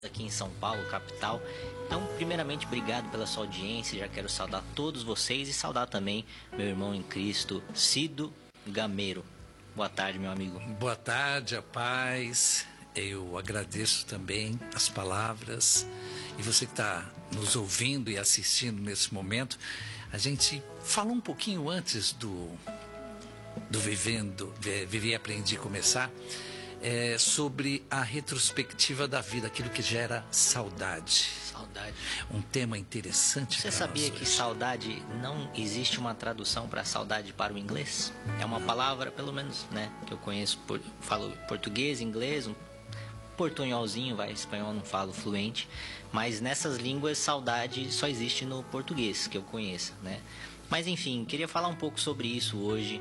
aqui em São Paulo, capital. Então, primeiramente, obrigado pela sua audiência. Já quero saudar todos vocês e saudar também meu irmão em Cristo, Cido Gameiro. Boa tarde, meu amigo. Boa tarde, a paz. Eu agradeço também as palavras. E você que está nos ouvindo e assistindo nesse momento, a gente falou um pouquinho antes do Viver e Aprendi Começar, sobre a retrospectiva da vida, aquilo que gera saudade. Saudade. Um tema interessante. Você sabia que saudade não existe uma tradução para saudade para o inglês? É uma palavra, pelo menos, né, que eu conheço, falo português, inglês, um portunholzinho, espanhol não falo fluente, mas nessas línguas saudade só existe no português que eu conheço, né? Mas enfim, queria falar um pouco sobre isso hoje.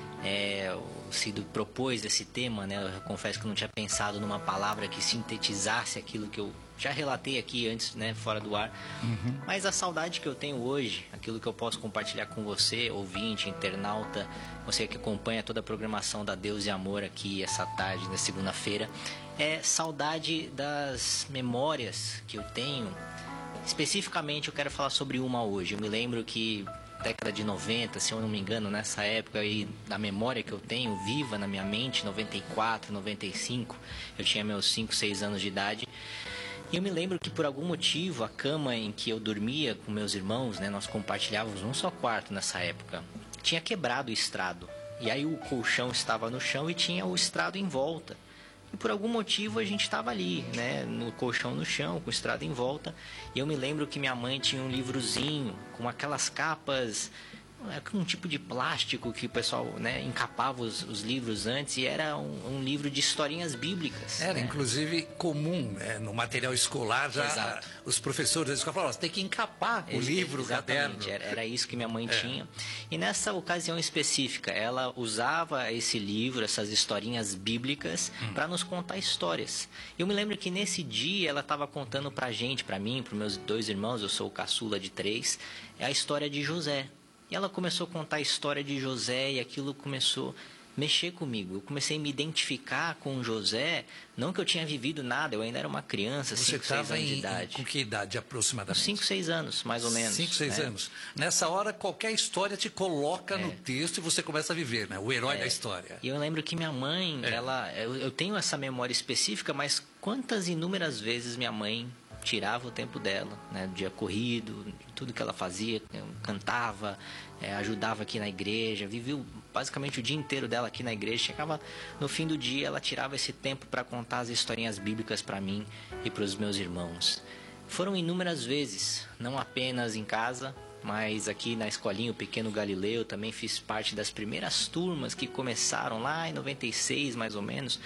O Cido propôs esse tema, né? Eu confesso que eu não tinha pensado numa palavra que sintetizasse aquilo que eu já relatei aqui antes, né, fora do ar. Mas a saudade que eu tenho hoje, aquilo que eu posso compartilhar com você, ouvinte, internauta, você que acompanha toda a programação da Deus e Amor aqui essa tarde, na segunda-feira, é saudade das memórias que eu tenho. Especificamente eu quero falar sobre uma hoje. Eu me lembro que década de 90, se eu não me engano, nessa época aí, da memória que eu tenho viva na minha mente, 94, 95, eu tinha meus 5, 6 anos de idade. E eu me lembro que por algum motivo a cama em que eu dormia com meus irmãos, né, nós compartilhávamos um só quarto nessa época, tinha quebrado o estrado. E aí o colchão estava no chão e tinha o estrado em volta. E por algum motivo a gente estava ali, né, no colchão no chão, com o estrado em volta. E eu me lembro que minha mãe tinha um livrozinho com aquelas capas, um tipo de plástico que o pessoal, né, encapava os livros antes, e era um livro de historinhas bíblicas. Era, né? Inclusive, comum, né, no material escolar, já. Exato. Os professores da escola falavam, você tem que encapar o livro, o caderno. Era isso que minha mãe tinha. E nessa ocasião específica, ela usava esse livro, essas historinhas bíblicas, para nos contar histórias. Eu me lembro que nesse dia ela estava contando pra gente, pra mim, pros meus 2 irmãos, eu sou o caçula de 3, a história de José. E ela começou a contar a história de José e aquilo começou a mexer comigo. Eu comecei a me identificar com José, não que eu tinha vivido nada, eu ainda era uma criança, 5, 6 anos de idade. Com que idade aproximadamente? 5, 6 anos, mais ou menos. 5, 6 anos. Nessa hora, qualquer história te coloca no texto e você começa a viver, né? O herói da história. E eu lembro que minha mãe, eu tenho essa memória específica, mas quantas inúmeras vezes minha mãe tirava o tempo dela, né, do dia corrido, tudo que ela fazia, cantava, ajudava aqui na igreja, vivia basicamente o dia inteiro dela aqui na igreja. Chegava no fim do dia, ela tirava esse tempo para contar as historinhas bíblicas para mim e para os meus irmãos. Foram inúmeras vezes, não apenas em casa, mas aqui na escolinha, o Pequeno Galileu, também fiz parte das primeiras turmas que começaram lá em 96, mais ou menos.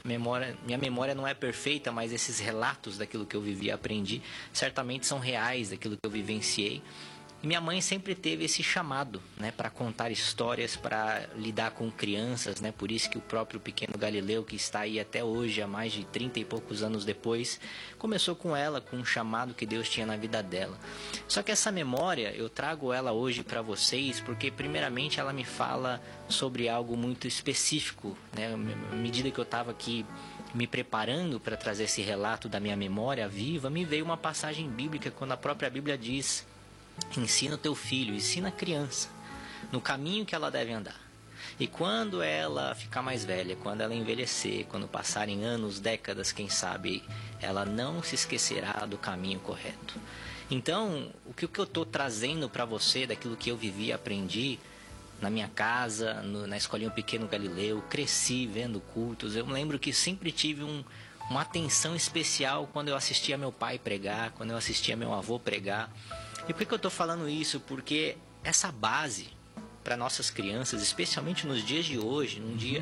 Minha memória não é perfeita, mas esses relatos daquilo que eu vivi e aprendi, certamente são reais, daquilo que eu vivenciei. E minha mãe sempre teve esse chamado, né, para contar histórias, para lidar com crianças, né? Por isso que o próprio Pequeno Galileu, que está aí até hoje, há mais de 30 e poucos anos depois, começou com ela, com um chamado que Deus tinha na vida dela. Só que essa memória, eu trago ela hoje para vocês, porque primeiramente ela me fala sobre algo muito específico, né? À medida que eu estava aqui me preparando para trazer esse relato da minha memória viva, me veio uma passagem bíblica, quando a própria Bíblia diz: ensina o teu filho, ensina a criança no caminho que ela deve andar. E quando ela ficar mais velha, quando ela envelhecer, quando passarem anos, décadas, quem sabe, ela não se esquecerá do caminho correto. Então, o que eu estou trazendo para você, daquilo que eu vivi e aprendi na minha casa, na escolinha Pequeno Galileu, cresci vendo cultos. Eu lembro que sempre tive uma atenção especial quando eu assistia meu pai pregar, quando eu assistia meu avô pregar. E por que eu estou falando isso? Porque essa base para nossas crianças, especialmente nos dias de hoje,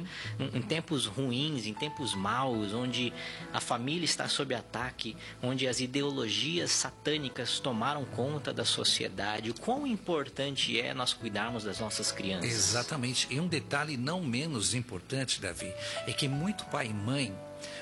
em tempos ruins, em tempos maus, onde a família está sob ataque, onde as ideologias satânicas tomaram conta da sociedade, o quão importante é nós cuidarmos das nossas crianças. Exatamente. E um detalhe não menos importante, Davi, é que muito pai e mãe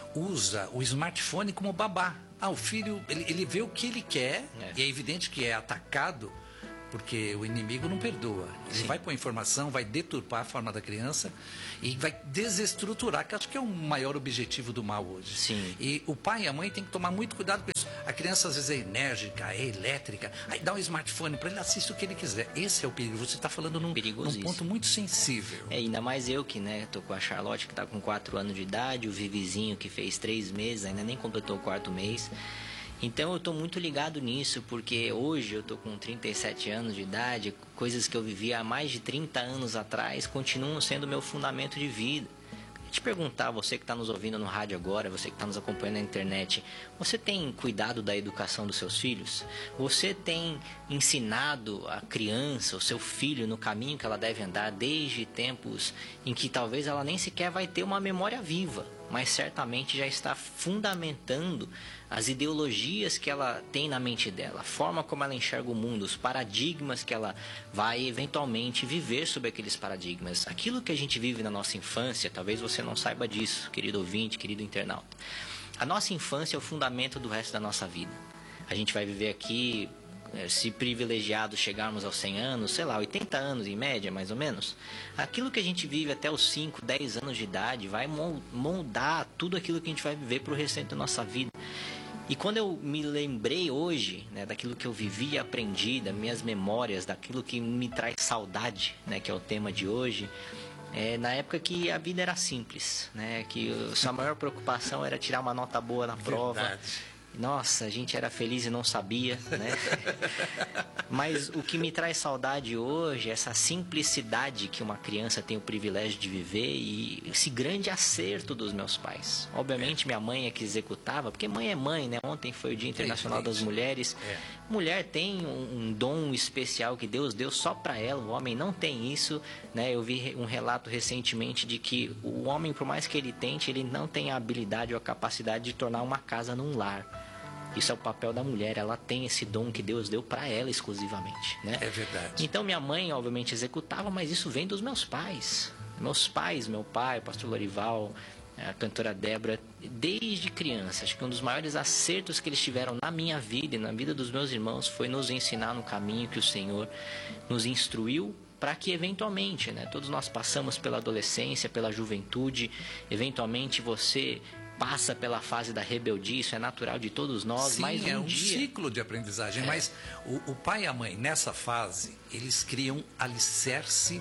usa o smartphone como babá. O filho, ele vê o que ele quer, e é evidente que é atacado porque o inimigo não perdoa. Ele Sim. vai pôr informação, vai deturpar a forma da criança e vai desestruturar, que acho que é o maior objetivo do mal hoje. Sim. E o pai e a mãe tem que tomar muito cuidado com isso. A criança às vezes é enérgica, é elétrica, aí dá um smartphone para ele, assiste o que ele quiser. Esse é o perigo. Você está falando num ponto muito sensível. Ainda mais eu que, né, tô com a Charlotte, que está com 4 anos de idade, o Vivizinho, que fez 3 meses, ainda nem completou o 4º mês. Então eu estou muito ligado nisso, porque hoje eu estou com 37 anos de idade, coisas que eu vivia há mais de 30 anos atrás continuam sendo meu fundamento de vida. Te perguntar, você que está nos ouvindo no rádio agora, você que está nos acompanhando na internet, você tem cuidado da educação dos seus filhos? Você tem ensinado a criança, o seu filho, no caminho que ela deve andar desde tempos em que talvez ela nem sequer vai ter uma memória viva, mas certamente já está fundamentando as ideologias que ela tem na mente dela, a forma como ela enxerga o mundo, os paradigmas que ela vai eventualmente viver sobre aqueles paradigmas. Aquilo que a gente vive na nossa infância, talvez você não saiba disso, querido ouvinte, querido internauta. A nossa infância é o fundamento do resto da nossa vida. A gente vai viver aqui, se privilegiados chegarmos aos 100 anos, sei lá, 80 anos em média, mais ou menos. Aquilo que a gente vive até os 5, 10 anos de idade vai moldar tudo aquilo que a gente vai viver para o restante da nossa vida. E quando eu me lembrei hoje, né, daquilo que eu vivi e aprendi, das minhas memórias, daquilo que me traz saudade, né, que é o tema de hoje, na época que a vida era simples, né, que a sua maior preocupação era tirar uma nota boa na prova. Verdade. Nossa, a gente era feliz e não sabia, né? Mas o que me traz saudade hoje é essa simplicidade que uma criança tem o privilégio de viver e esse grande acerto dos meus pais. Obviamente minha mãe é que executava, porque mãe é mãe, né? Ontem foi o Dia Internacional das Mulheres. Mulher tem um dom especial que Deus deu só para ela, o homem não tem isso, né? Eu vi um relato recentemente de que o homem, por mais que ele tente, ele não tem a habilidade ou a capacidade de tornar uma casa num lar. Isso é o papel da mulher, ela tem esse dom que Deus deu para ela exclusivamente, né? É verdade. Então minha mãe obviamente executava, mas isso vem dos meus pais. Meus pais, meu pai, o pastor Lorival, a cantora Débora, desde criança, acho que um dos maiores acertos que eles tiveram na minha vida e na vida dos meus irmãos foi nos ensinar no caminho que o Senhor nos instruiu, para que eventualmente, né, todos nós passamos pela adolescência, pela juventude, eventualmente você passa pela fase da rebeldia, isso é natural de todos nós. Sim, mas é um ciclo de aprendizagem, mas o pai e a mãe nessa fase, eles criam alicerce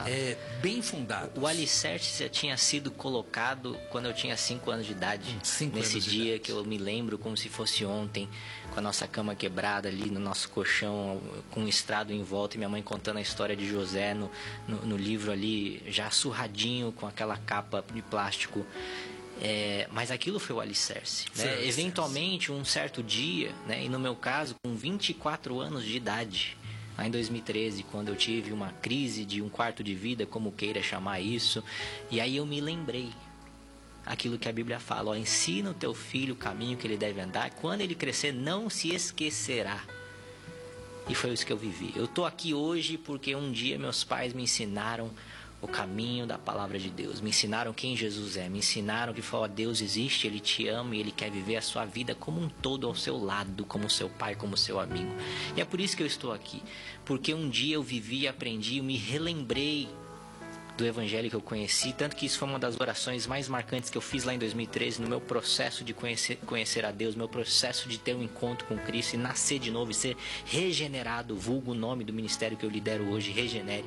bem fundado. O alicerce já tinha sido colocado quando eu tinha 5 anos de idade, nesse dia que eu me lembro como se fosse ontem, com a nossa cama quebrada ali no nosso colchão, com um estrado em volta e minha mãe contando a história de José no livro ali, já surradinho com aquela capa de plástico. Mas aquilo foi o alicerce, né? Eventualmente, um certo dia, né, e no meu caso, com 24 anos de idade, lá em 2013, quando eu tive uma crise de um quarto de vida, como queira chamar isso, e aí eu me lembrei aquilo que a Bíblia fala, ensina o teu filho o caminho que ele deve andar, quando ele crescer não se esquecerá. E foi isso que eu vivi. Eu estou aqui hoje porque um dia meus pais me ensinaram o caminho da palavra de Deus, me ensinaram quem Jesus é, me ensinaram que Deus existe, Ele te ama e Ele quer viver a sua vida como um todo ao seu lado, como seu pai, como seu amigo. E é por isso que eu estou aqui, porque um dia eu vivi, aprendi, eu me relembrei do evangelho que eu conheci, tanto que isso foi uma das orações mais marcantes que eu fiz lá em 2013, no meu processo de conhecer a Deus, meu processo de ter um encontro com Cristo e nascer de novo e ser regenerado, vulgo o nome do ministério que eu lidero hoje, Regenere.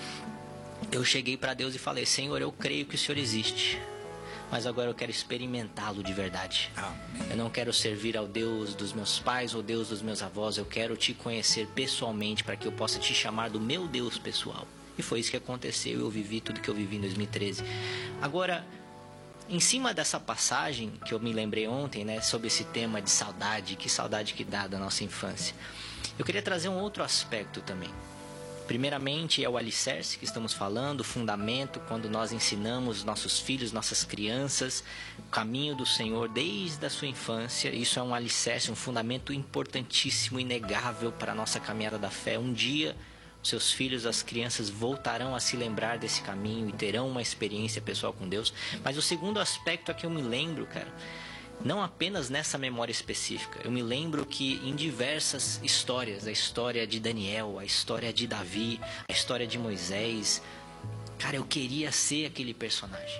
Eu cheguei para Deus e falei, Senhor, eu creio que o Senhor existe, mas agora eu quero experimentá-lo de verdade. Amém. Eu não quero servir ao Deus dos meus pais ou Deus dos meus avós, eu quero te conhecer pessoalmente para que eu possa te chamar do meu Deus pessoal. E foi isso que aconteceu, eu vivi tudo que eu vivi em 2013. Agora, em cima dessa passagem que eu me lembrei ontem, né, sobre esse tema de saudade, que saudade que dá da nossa infância, eu queria trazer um outro aspecto também. Primeiramente é o alicerce que estamos falando, o fundamento, quando nós ensinamos nossos filhos, nossas crianças, o caminho do Senhor desde a sua infância. Isso é um alicerce, um fundamento importantíssimo, inegável para a nossa caminhada da fé. Um dia, seus filhos, as crianças voltarão a se lembrar desse caminho e terão uma experiência pessoal com Deus. Mas o segundo aspecto a que eu me lembro, cara, Não apenas nessa memória específica. Eu me lembro que em diversas histórias, a história de Daniel, a história de Davi, a história de Moisés, cara, eu queria ser aquele personagem.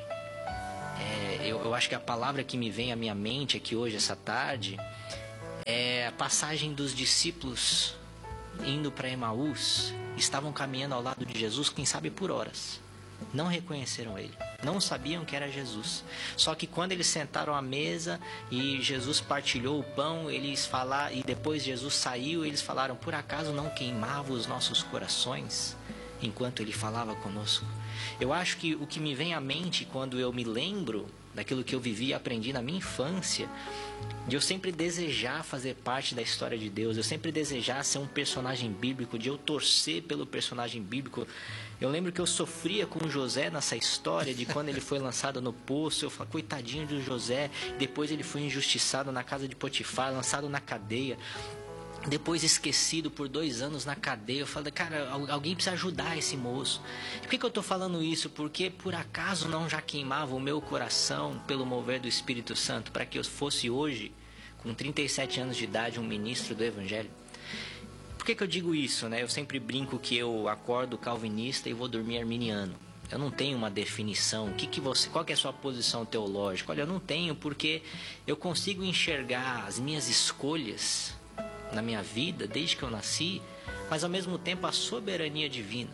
Eu acho que a palavra que me vem à minha mente aqui hoje, essa tarde, é a passagem dos discípulos indo para Emaús. Estavam caminhando ao lado de Jesus, quem sabe por horas. Não reconheceram ele, não sabiam que era Jesus. Só que quando eles sentaram à mesa e Jesus partilhou o pão, eles falaram, e depois Jesus saiu, eles falaram: por acaso não queimava os nossos corações enquanto ele falava conosco? Eu acho que o que me vem à mente quando eu me lembro daquilo que eu vivi e aprendi na minha infância, de eu sempre desejar fazer parte da história de Deus, eu sempre desejar ser um personagem bíblico, de eu torcer pelo personagem bíblico. Eu lembro que eu sofria com José nessa história, de quando ele foi lançado no poço, eu falei, coitadinho do José, depois ele foi injustiçado na casa de Potifar, lançado na cadeia, depois esquecido por 2 anos na cadeia. Eu falei, cara, alguém precisa ajudar esse moço. Por que eu estou falando isso? Porque por acaso não já queimava o meu coração pelo mover do Espírito Santo, para que eu fosse hoje, com 37 anos de idade, um ministro do Evangelho? Por que eu digo isso, né? Eu sempre brinco que eu acordo calvinista e vou dormir arminiano. Eu não tenho uma definição. Qual que é a sua posição teológica? Olha, eu não tenho, porque eu consigo enxergar as minhas escolhas na minha vida, desde que eu nasci, mas ao mesmo tempo a soberania divina.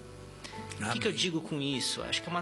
O que eu digo com isso? Acho que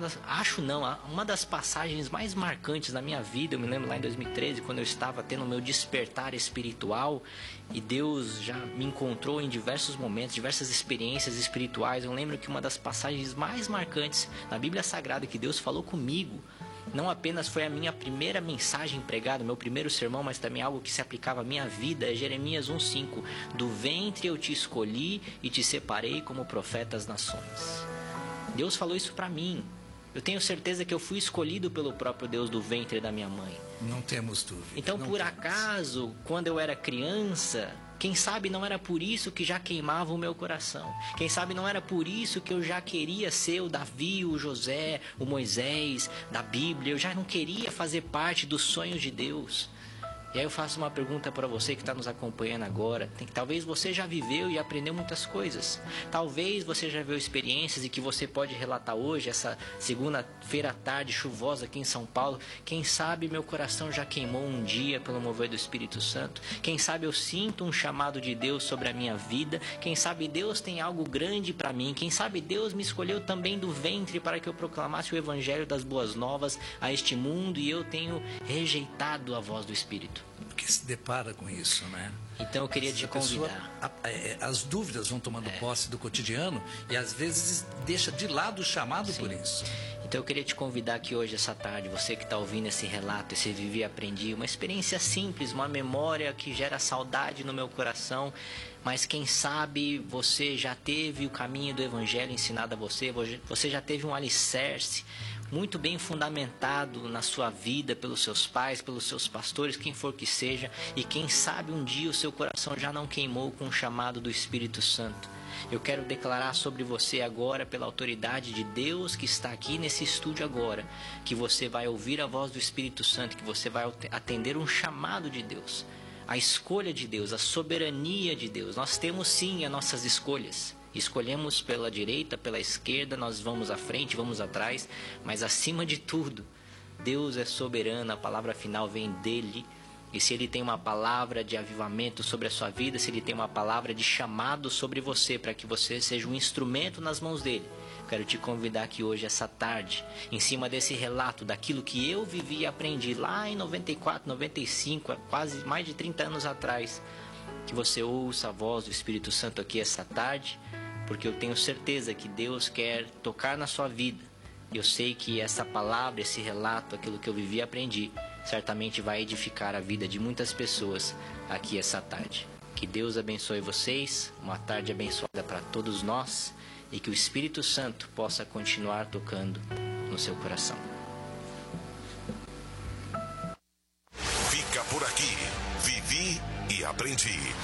uma das passagens mais marcantes na minha vida, eu me lembro lá em 2013, quando eu estava tendo o meu despertar espiritual, e Deus já me encontrou em diversos momentos, diversas experiências espirituais. Eu lembro que uma das passagens mais marcantes na Bíblia Sagrada que Deus falou comigo, não apenas foi a minha primeira mensagem pregada, meu primeiro sermão, mas também algo que se aplicava à minha vida, é Jeremias 1,5. Do ventre eu te escolhi e te separei como profeta às nações. Deus falou isso para mim. Eu tenho certeza que eu fui escolhido pelo próprio Deus do ventre da minha mãe. Não temos dúvida. Então, por acaso, quando eu era criança, quem sabe não era por isso que já queimava o meu coração. Quem sabe não era por isso que eu já queria ser o Davi, o José, o Moisés da Bíblia. Eu já não queria fazer parte dos sonhos de Deus. E aí eu faço uma pergunta para você que está nos acompanhando agora. Talvez você já viveu e aprendeu muitas coisas. Talvez você já viveu experiências e que você pode relatar hoje, essa segunda-feira à tarde chuvosa aqui em São Paulo. Quem sabe meu coração já queimou um dia pelo mover do Espírito Santo. Quem sabe eu sinto um chamado de Deus sobre a minha vida. Quem sabe Deus tem algo grande para mim. Quem sabe Deus me escolheu também do ventre para que eu proclamasse o Evangelho das Boas Novas a este mundo, e eu tenho rejeitado a voz do Espírito. Porque se depara com isso, né? Então eu queria te convidar. As dúvidas vão tomando posse do cotidiano e às vezes deixa de lado o chamado. Sim. Por isso. Então eu queria te convidar aqui hoje, essa tarde, você que está ouvindo esse relato, esse Vivi e Aprendi, uma experiência simples, uma memória que gera saudade no meu coração, mas quem sabe você já teve o caminho do Evangelho ensinado a você, você já teve um alicerce muito bem fundamentado na sua vida, pelos seus pais, pelos seus pastores, quem for que seja, e quem sabe um dia o seu coração já não queimou com o chamado do Espírito Santo. Eu quero declarar sobre você agora, pela autoridade de Deus que está aqui nesse estúdio agora, que você vai ouvir a voz do Espírito Santo, que você vai atender um chamado de Deus, a escolha de Deus, a soberania de Deus. Nós temos sim as nossas escolhas. Escolhemos pela direita, pela esquerda, nós vamos à frente, vamos atrás, mas acima de tudo, Deus é soberano, a palavra final vem dele. E se ele tem uma palavra de avivamento sobre a sua vida, se ele tem uma palavra de chamado sobre você, para que você seja um instrumento nas mãos dele, quero te convidar aqui hoje, essa tarde, em cima desse relato daquilo que eu vivi e aprendi lá em 94, 95, quase mais de 30 anos atrás, que você ouça a voz do Espírito Santo aqui essa tarde, porque eu tenho certeza que Deus quer tocar na sua vida. E eu sei que essa palavra, esse relato, aquilo que eu vivi e aprendi, certamente vai edificar a vida de muitas pessoas aqui essa tarde. Que Deus abençoe vocês, uma tarde abençoada para todos nós, e que o Espírito Santo possa continuar tocando no seu coração. Fica por aqui, Vivi e Aprendi.